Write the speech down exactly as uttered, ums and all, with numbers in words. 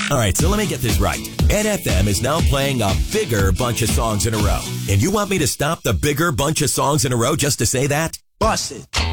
All right, so let me get this right. Ed F M is now playing a bigger bunch of songs in a row. And you want me to stop the bigger bunch of songs in a row just to say that? Bust it.